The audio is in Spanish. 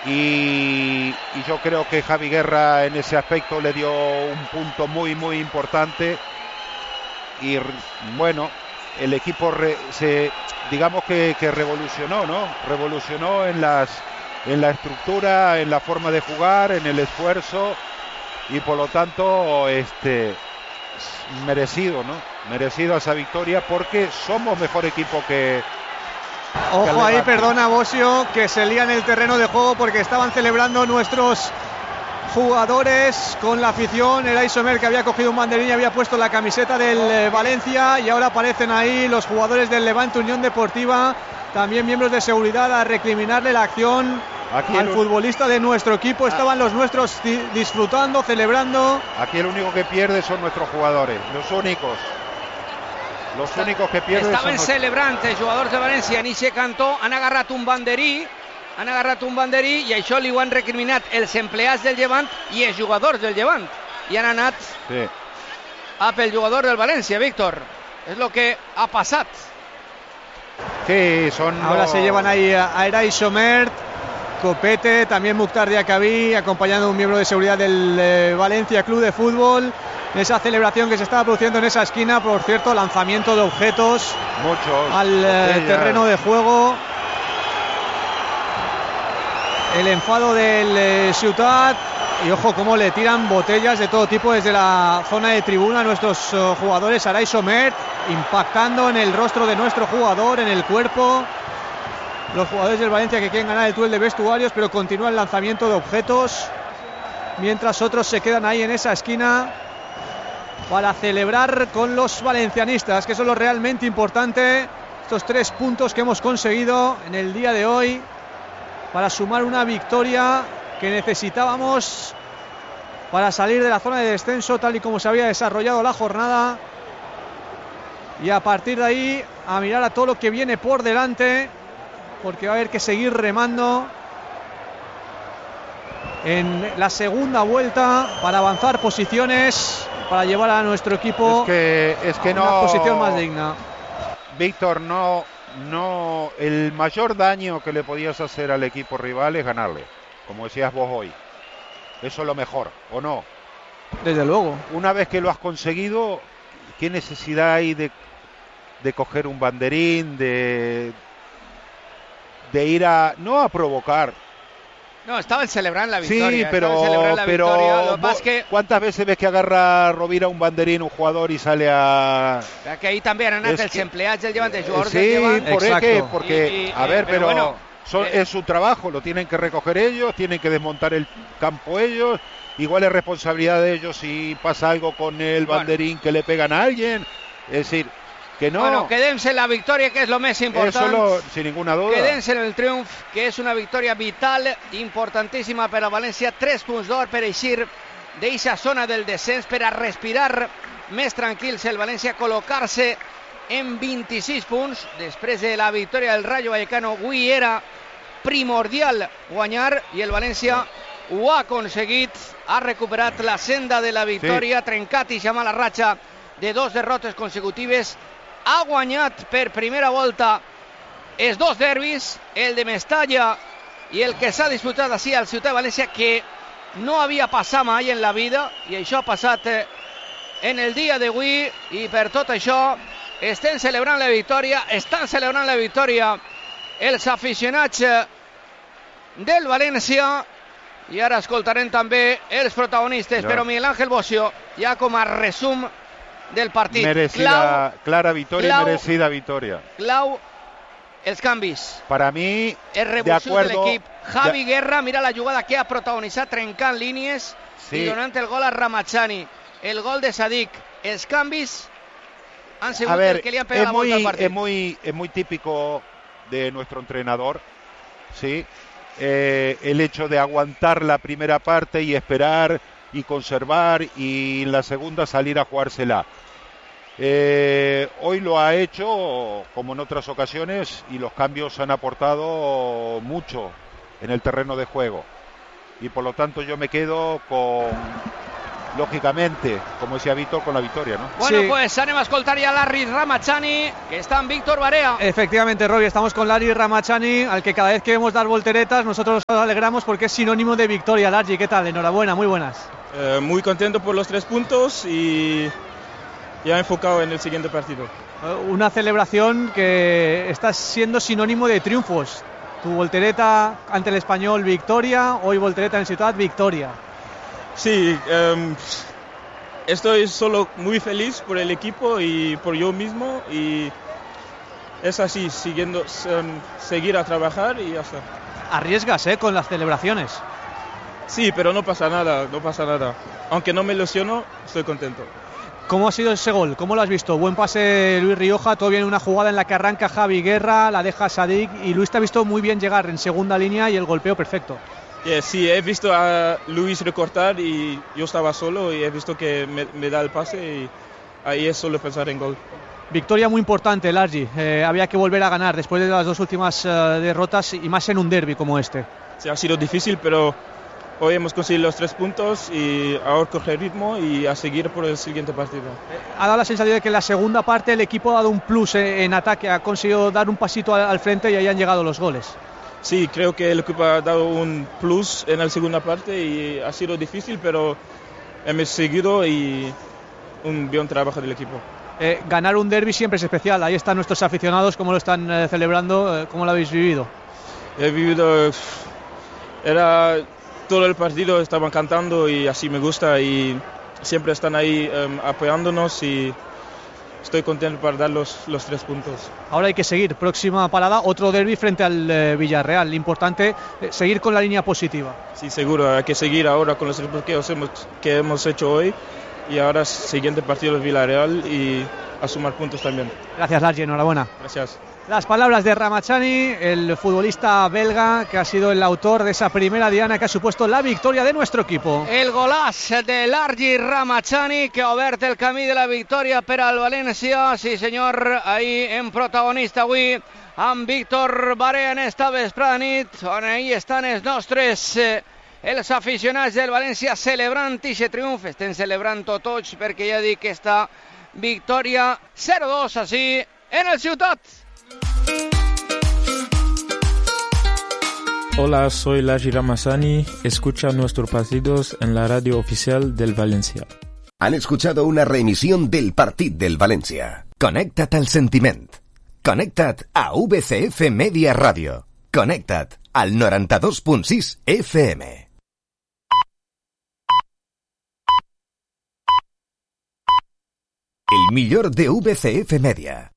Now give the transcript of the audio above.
y yo creo que Javi Guerra en ese aspecto le dio un punto muy muy importante y bueno, el equipo digamos que revolucionó, ¿no? Revolucionó en la estructura, en la forma de jugar, en el esfuerzo y por lo tanto merecido, ¿no? Merecido esa victoria porque somos mejor equipo que Ojo ahí, perdona Bosio, que se lía en el terreno de juego porque estaban celebrando nuestros jugadores con la afición. Era Isomer que había cogido un banderín y había puesto la camiseta del Valencia y ahora aparecen ahí los jugadores del Levante Unión Deportiva, también miembros de seguridad, a recriminarle la acción al futbolista de nuestro equipo. Estaban los nuestros disfrutando, celebrando. Aquí el único que pierde son nuestros jugadores, los únicos que pierden. Estaven celebrant els jugadors de València, Anice Cantó, han agarrat un banderí i això li ho han recriminat els empleats del Llevant i els jugadors del Llevant i han anat a pel jugador del València, Víctor. És lo que ha passat. Sí, ahora se llevan ahí a Eray Somert, Copete, también Mukhtar Diacabí, acompañando a un miembro de seguridad del Valencia Club de Fútbol. Esa celebración que se estaba produciendo en esa esquina, por cierto, lanzamiento de objetos al terreno de juego. El enfado del Ciutat y ojo cómo le tiran botellas de todo tipo desde la zona de tribuna a nuestros jugadores. Aray Somert impactando en el rostro de nuestro jugador, en el cuerpo. Los jugadores del Valencia que quieren ganar el duelo de vestuarios, pero continúa el lanzamiento de objetos, mientras otros se quedan ahí en esa esquina para celebrar con los valencianistas, que eso es lo realmente importante. Estos 3 puntos que hemos conseguido en el día de hoy para sumar una victoria que necesitábamos para salir de la zona de descenso tal y como se había desarrollado la jornada, y a partir de ahí a mirar a todo lo que viene por delante, porque va a haber que seguir remando en la segunda vuelta para avanzar posiciones, para llevar a nuestro equipo a una posición más digna. Víctor, no, el mayor daño que le podías hacer al equipo rival es ganarle, como decías vos hoy. Eso es lo mejor, ¿o no? Desde luego. Una vez que lo has conseguido, ¿qué necesidad hay de coger un banderín, de ir no a provocar? No, estaban celebrando la victoria. Sí, pero ¿cuántas veces ves que agarra Rovira un banderín un jugador y sale a...? Que ahí también han anat els empleats del Llevant, els jugadors del Llevant. Sí, porque es su trabajo, lo tienen que recoger ellos, tienen que desmontar el campo ellos. Igual es responsabilidad de ellos si pasa algo con el banderín que le pegan a alguien. Es decir, que no. Bueno, quedem-se en la victòria, que és el més important. Eso sin ninguna duda. Quedem-se en el triomf, que és una victòria vital, importantíssima per a València. 3 punts d'or per eixir d'eixa zona del descens, per a respirar més tranquils el València, col·locar-se en 26 punts. Després de la victòria del Rayo Vallecano, avui era primordial guanyar i el València ho ha aconseguit. Ha recuperat la senda de la victòria, trencat i mala ratxa de 2 derrotes consecutives. Ha guanyat per primera volta els 2 derbis, el de Mestalla i el que s'ha disputat així al Ciutat de València, que no havia passat mai en la vida, i això ha passat en el dia d'avui, i per tot això estan celebrant la victòria els aficionats del València, i ara escoltarem també els protagonistes, però Miguel Ángel Bosio, ja com a resum del partit. Clara victoria y merecida victoria. Clau, els canvis. Para mí, el revulsiu de l'equip. Javi Guerra, mira la jugada que ha protagonitzat trencant línies i donant el gol a Ramachani. El gol de Sadik. Els canvis han sigut el que li han pegat la volta al partit. Es muy típico de nuestro entrenador, ¿sí? El hecho de aguantar la primera parte y esperar y conservar, y en la segunda salir a jugársela. Hoy lo ha hecho como en otras ocasiones, y los cambios han aportado mucho en el terreno de juego, y por lo tanto yo me quedo lógicamente, como decía Víctor, con la victoria, ¿no? Bueno, Sí. pues anem a escoltar ja Larry Ramachani, que está en Víctor Barea. Efectivamente, Robbie, estamos con Larry Ramachani, al que cada vez que vemos dar volteretas nosotros nos alegramos porque es sinónimo de victoria. Larry, ¿qué tal? Enhorabuena, muy buenas. Muy contento por los 3 puntos y ya enfocado en el siguiente partido. Una celebración que está siendo sinónimo de triunfos. Tu voltereta ante el Español, victoria. Hoy voltereta en el Ciutat, victoria. Sí, estoy solo muy feliz por el equipo y por yo mismo y es así, seguir a trabajar y ya está. Arriesgas, con las celebraciones. Sí, pero no pasa nada. Aunque no me lesiono, estoy contento. ¿Cómo ha sido ese gol? ¿Cómo lo has visto? Buen pase de Luis Rioja, todo bien en una jugada en la que arranca Javi Guerra, la deja Sadik y Luis te ha visto muy bien llegar en segunda línea y el golpeo perfecto. Sí, he visto a Luis recortar y yo estaba solo y he visto que me da el pase y ahí es solo pensar en gol. Victoria muy importante, Largi. Había que volver a ganar después de las 2 últimas derrotas y más en un derbi como este. Sí, ha sido difícil, pero hoy hemos conseguido los 3 puntos y ahora coger ritmo y a seguir por el siguiente partido. Ha dado la sensación de que en la segunda parte el equipo ha dado un plus en ataque, ha conseguido dar un pasito al frente y ahí han llegado los goles. Sí, creo que el equipo ha dado un plus en la segunda parte y ha sido difícil, pero hemos seguido y un buen trabajo del equipo. Ganar un derbi siempre es especial. Ahí están nuestros aficionados, cómo lo están celebrando, cómo lo habéis vivido. He vivido, era todo el partido, estaban cantando y así me gusta y siempre están ahí apoyándonos y estoy contento para dar los 3 puntos. Ahora hay que seguir, próxima parada, otro derbi frente al Villarreal. Importante seguir con la línea positiva. Sí, seguro, hay que seguir ahora con los 3 puntos que hemos hecho hoy y ahora siguiente partido el Villarreal y a sumar puntos también. Gracias, Largi, enhorabuena. Gracias. Las palabras de Ramachani, el futbolista belga que ha sido el autor de esa primera diana que ha supuesto la victoria de nuestro equipo. El golaç de Largi Ramachani que ha obert el camí de la victòria per al València. Sí senyor, ahí en protagonista avui amb Víctor Barea en esta vesprada nit, on ahí estan els nostres els aficionats del València celebrant aquest triomf. Estem celebrant tots perquè ja dic que esta victòria 0-2 així en el Ciutat. Hola, soy Larry Ramachani. Escucha nuestros partidos en la radio oficial del Valencia. Han escuchado una reemisión del Partit del Valencia. Connecta't al sentiment. Connecta't a VCF Media Radio. Connecta't al 92.6 FM. El millor de VCF Media.